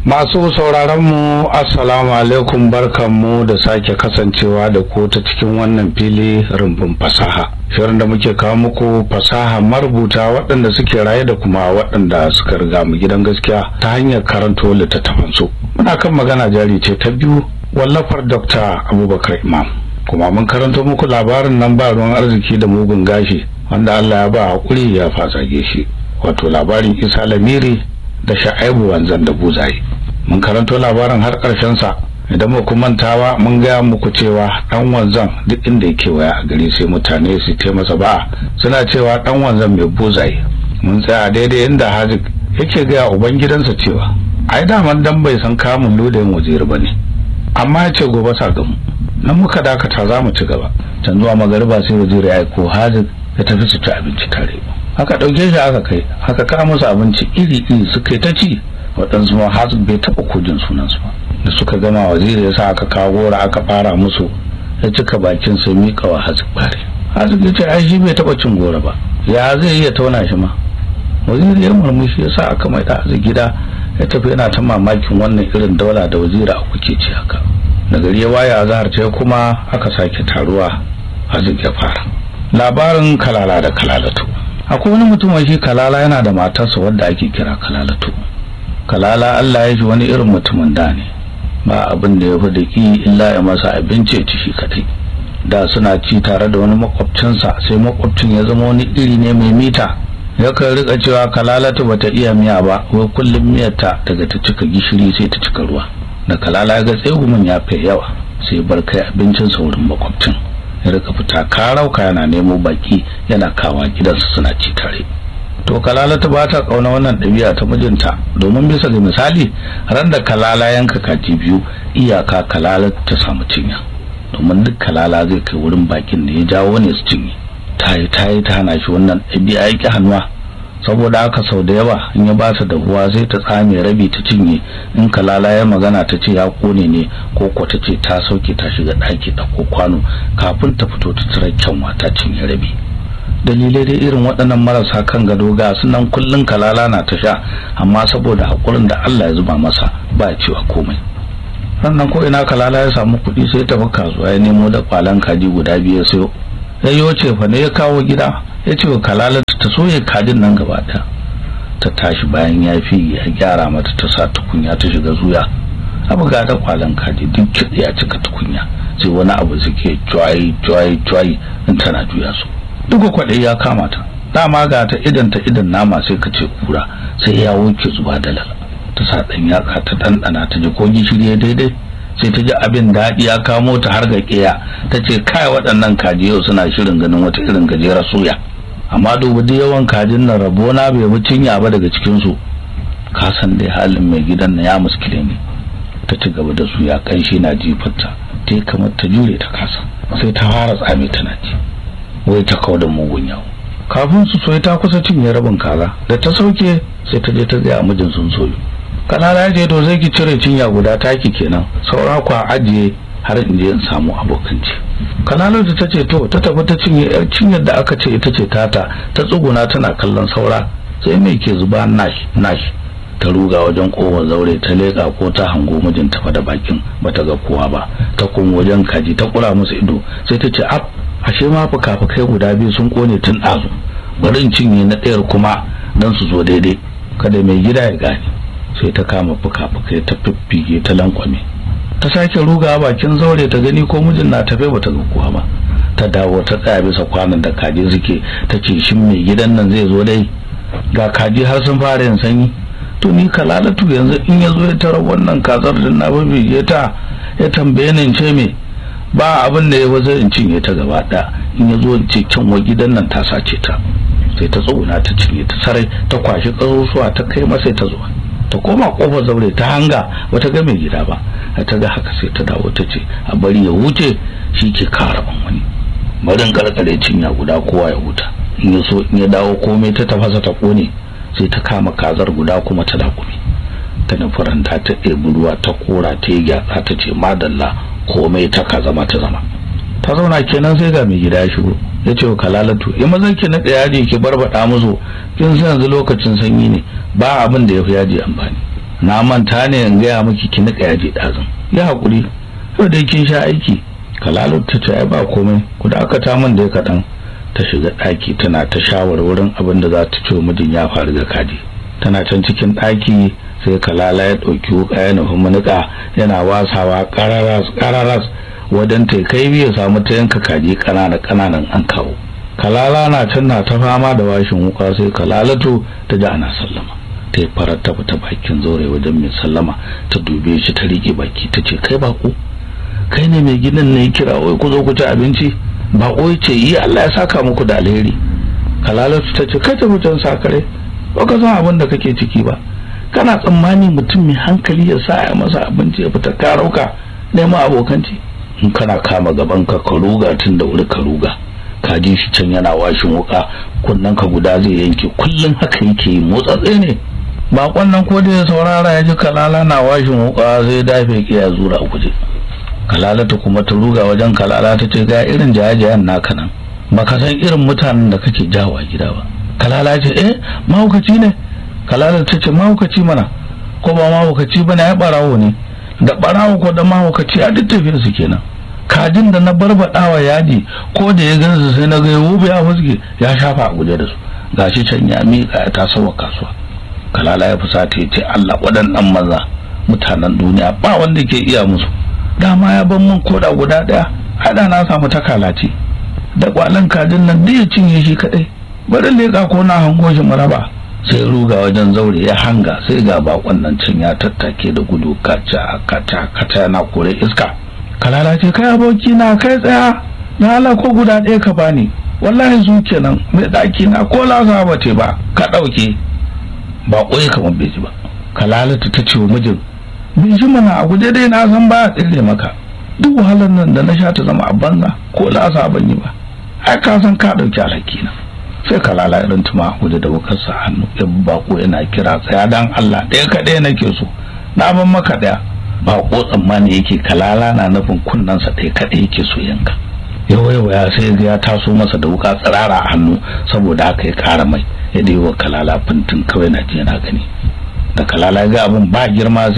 Masu sauraron mu assalamu alaikum, barkanmu da sake kasancewa da ku ta cikin wannan fili rumbun fasaha. Shirin da muke kawo muku fasaha marubuta waɗanda suke raye da kuma waɗanda suka riga mu gidan gaskiya ta hanyar karanto littattafan su. Muna kan magana jari ce ta biyu wallafar Dr. Abubakar Imam. Kuma mun karanto muku labarin nan ba ruwan arziki da mugun gashi wanda Allah ya ba hakuri ya fasage shi. Wato labarin Isa Lamiri da Sha'aibu Wanzan da Buzaye. Mun karanto labarin har ƙarshen sa. Idan mu mantawa mun ga muku cewa dan Wanzan duk inda yake waya a gari sai mutane su ce masa ba, suna cewa dan Wanzan mai Buzaye. Mun tsaya daidai inda Hazik yake ga ubangidansa cewa ai daman dan bai san kamun lodayin waziri bane, amma ya ce gobe sa gamu. Nan muka dakata za mu ci gaba. Can zuwa magariba sai waziri ya aiko Hazik ya tafi su ci abinci tare. Aka dauke shi aka kai, aka kawo masa abinci iri-iri suka yi ta ci. Waɗansu ma Hazik bai taɓa kujin sunansu ba. Da suka gama waziri ya sa aka kawo gora aka fara musu, ya cika bakin sai miƙa wa Hazik bare. Hazik ya ce ai shi bai taɓa cin gora ba, ya zai iya tauna shi ma. Waziri ya murmushi ya sa aka mai da Hazik gida, ya tafi yana ta mamakin wannan irin daula da waziri a kuke ci haka. Da gari ya waye azhar ce kuma aka sake taruwa, Hazik ya fara labarin Kalala da Kalalatu. Akwai wani mutum shi Kalala yana da matarsa wadda ake kira Kalalatu. Kalala Allah ya ji wani irin mutumin da ne, ba abin da ya fi da ki illa ya masa abinci ya ci shi kadai. Da suna ci tare da wani makwabcinsa, sai makwabcin ya zama wani iri ne mai mita. Yakan rika cewa Kalalatu bata iya miya ba, wai kullum miyarta daga ta cika gishiri sai ta cika ruwa. Da Kalala ya ga tsegumin ya fi yawa, sai bar kai abincin sa wurin makwabcin. Ya rika fita karauka yana nemo baki yana kawa gidansa suna ci tare. To Kalalatu ba ta kauna wannan dabi'a ta mijinta, domin bisa ga misali ran da Kalala yanka kaji biyu iyaka Kalala ta samu cinya, domin duk Kalala zai kai wurin bakin da ya jawo ne su cinye. tayi ta hana shi wannan dabi'a yake hannuwa, saboda haka sau da yawa in ya ba ta da ruwa sai ta tsame rabi ta cinye. In Kalala ya magana ta ce ya kone ne, ko ko ta ce ta sauke ta shiga daki da ko kwano, kafin ta fito ta tsira kyanwa ta cinye rabi. Dalilai dai irin waɗannan marasa kan gado ga sunan kullun Kalala na ta sha, amma saboda hakurin da Allah ya zuba masa ba cewa komai. Sannan ko ina Kalala ya samu kuɗi sai ta tafi kasuwa ya nemo da kwalan kaji guda biyu ya sayo. Yayyo ce fa ne ya kawo gida, ya ce wa Kalala ta soye kajin nan gaba ɗaya. Ta tashi bayan ya fi ya gyara mata, ta sa tukunya ta shiga zuya. Abu ga da kwalan kaji duk kitse ya cika tukunya, sai wani abu suke joyi in tana juya su. Duka kwaɗayi ya kama ta, dama ga ta idan nama sai ka ce kura, sai ya wanke zuba da lala. Ta sa ɗan yatsa ta ɗanɗana ta ji ko gishiri daidai, sai ta ji abin daɗi ya kamo ta har ga ƙeya. Ta ce kai waɗannan kaji yau suna shirin ganin wata irin gajerar suya. Amma dubu da yawan kajin nan rabona bai bi cinya ba daga cikinsu. Ka san dai halin mai gidan na ya muskile ne. Ta ci gaba da suya, ƙanshi na jifarta, ta yi kamar ta jure ta kasa, sai ta fara tsame tana ci. Wai ta kawo da mugun yawo. Kafin su soyi ta kusa cinye rabin kaza, da ta sauke sai ta je ta ga mijin sun soyu. Kalala ya ce to zai ki cire cinya guda taki kenan, saura kwa ajiye har in je in samu abokanci. Kalala ta ce to ta tafi ta cinye yar cinyar da aka ce ita ce tata, ta tsuguna tana kallon saura, sai mai ke zuba nashi. Ta ruga wajen kowar zaure, ta leka ko ta hango mijin ta da bakin bata ga kowa ba. Ta komo wajen kaji ta kura musu ido, sai ta ce ashe ma fuka-fukai guda biyu sun kone tun ɗazu, bari in cinye na ɗayar kuma don su zo daidai, kada mai gida ya gane. Sai ta kama fuka-fukai ta fiffige ta lankwame, ta sake ruga bakin zaure ta gani ko mijin na tafe bata ga kowa ba. Ta dawo ta tsaya bisa kwanan da kaji suke, ta ce shin mai gidan nan zai zo dai? Ga kaji har sun fara yin sanyi. To ni Kalalatu yanzu in ya zo ya tarar wannan kazar da na bige ta, ya tambaye ni in ce me? Ba abin da ya wazo in cinye ta gaba ɗaya. In ya zo in ce kyanwa gidan nan ta sace ta. Sai ta tsuguna ta cinye ta sarai, ta kwashi ƙasusuwa ta kai masa ta zo. Ta koma kofar zaure ta hanga bata ga mai gida ba. Ta ga haka sai ta dawo ta ce a bari ya wuce, shi ke karaban wani. Barin karkare cinya guda kowa ya huta. In ya so in ya dawo komai ta tafasa ta kone, sai ta kama kazar guda kuma ta dakumi. Ta nufuranta ta ɗebi ruwa ta kora ta yi gyatsa ta ce madalla, komai ta ka zama ta zama. Ta zauna kenan sai ga mai gida ya shigo, ya ce wa Kalalatu ya mazan ki na yaji ki barbada musu, kin san yanzu lokacin sanyi ne, ba abin da ya fi yaji amfani. na manta ne in gaya miki ki nika yaji ɗazun. Ya haƙuri, yau dai kin sha aiki. Kalalu ta ce ai ba komai, ku dakata min da ya kaɗan. Ta shiga ɗaki tana ta shawarwarin abin da za ta ce mijin ya faru ga kaji. Tana can cikin ɗaki sai Kalala ya ɗauki wuƙa ya nufi munika yana wasawa ƙararas wajen ta kai biya samu ta yanka kaji ƙananan an kawo. Kalala na can na ta fama da washin wuƙa sai Kalalatu ta ji ana sallama. Ta yi farar ta fita bakin zaure wajen mai sallama ta dube shi ta riƙe baki ta ce kai bako, kai ne mai gidan ne kira wai ku zo ku ci abinci. Bako ya ce yi Allah ya saka muku da alheri. Kalalatu ta ce kai ta mutan sakare ba ka san abin da kake ciki ba, kana tsammani mutum mai hankali ya sa ya masa abinci ya fita karauka neman abokanci. In kana kama gaban ka ruga tun da wuri ka ruga. Ka ji shi can yana washin wuka, kunnen ka guda zai yanke, kullum haka yake yi, motsatse ne. Bakon nan ko da ya saurara ya ji Kalala na washin wuka zai dafe ki ya zura guje. Kalala ta kuma ta ruga wajen Kalala ta ce ga irin jajayen naka nan, baka san irin mutanen da kake jawa gida ba. Kalala ce mahaukaci ne. Kalala ta ce mahaukaci mana, ko ba mahaukaci bane ya barawo ne, da barawo ko da mahaukaci a duk tafiyar su kenan. Kajin da na barbadawa yaji ko da ya gansu sai na ga yobe ya fuske ya shafa a guje da su, gashi can ya mika ya tasowa kasuwa. Kalala ya fusata ya ce Allah waɗannan maza mutanen duniya ba wanda ke iya musu, dama ya ban min koda guda ɗaya haɗa na samu ta kalaci da kwalan kajin nan da ya cinye shi kaɗai. Bari leƙa ko na hango shi maraba. Sai ruga wajen zaure ya hanga sai ga bakon nan can ya tattake da gudu kaca yana kore iska. Kalala ce kai aboki na kai tsaya, na Allah ko guda ɗaya ka bani, wallahi su kenan mai ɗaki na ko lasa ba ce ba ka ɗauke. Bako ya kamar bai ji ba. Kalala ta ce wa mijin bai ji mana a guje dai na san ba a tsire maka, duk wahalar nan da na sha ta zama a banza ko lasa ban yi ba, ai ka san ka ɗauki alhaki na. Sai Kalala irin tuma guje da wukarsa hannu ya bako yana kira tsaya dan Allah ɗaya kaɗai nake so, na ban maka ɗaya. Bako tsammani yake Kalala na nufin kunnensa ɗaya kaɗai yake so yanka. Ya sai ya taso masa da wuka tsirara a hannu, saboda haka ya kara mai ya dai wa Kalala fintin kawai na ji yana gani. Da Kalala ya ga abin ba girma